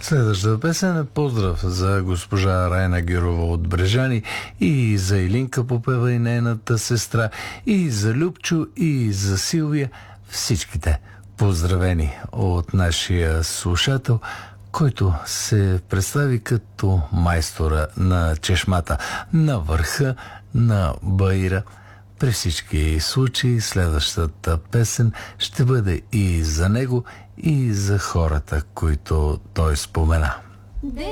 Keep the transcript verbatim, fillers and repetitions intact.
Следващата песен е поздрав за госпожа Райна Гюрова от Брежани и за Илинка Попева и нейната сестра, и за Любчо, и за Силвия. Всичките поздравени от нашия слушател, който се представи като майстора на чешмата на върха на Баира. При всички случаи следващата песен ще бъде и за него, и за хората, които той спомена.